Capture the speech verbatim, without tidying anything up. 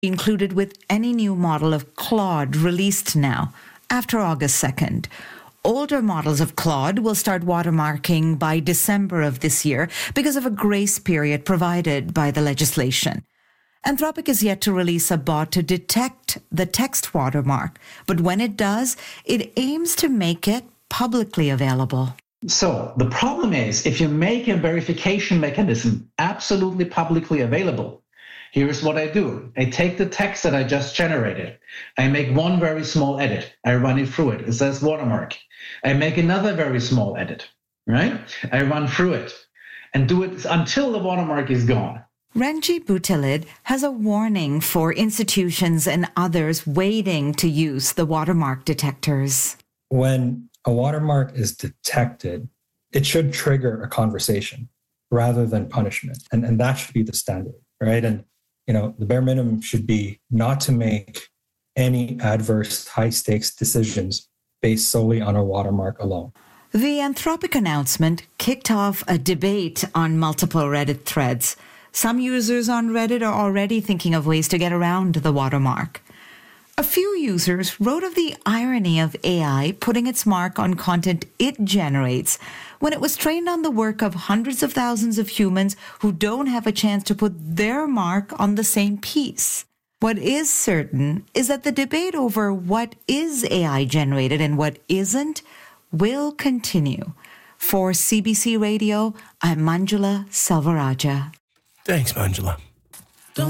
included with any new model of Claude released now, after August second. Older models of Claude will start watermarking by December of this year because of a grace period provided by the legislation. Anthropic is yet to release a bot to detect the text watermark, but when it does, it aims to make it publicly available. So the problem is, if you make a verification mechanism absolutely publicly available, here's what I do. I take the text that I just generated. I make one very small edit. I run it through it. It says watermark. I make another very small edit, right? I run through it and do it until the watermark is gone. Renji Boutilid has a warning for institutions and others waiting to use the watermark detectors. When a watermark is detected, it should trigger a conversation rather than punishment. And, and that should be the standard, right? And, you know, the bare minimum should be not to make any adverse high-stakes decisions based solely on a watermark alone. The Anthropic announcement kicked off a debate on multiple Reddit threads. Some users on Reddit are already thinking of ways to get around the watermark. A few users wrote of the irony of A I putting its mark on content it generates when it was trained on the work of hundreds of thousands of humans who don't have a chance to put their mark on the same piece. What is certain is that the debate over what is A I generated and what isn't will continue. For C B C Radio, I'm Manjula Selvarajah. Thanks, Manjula.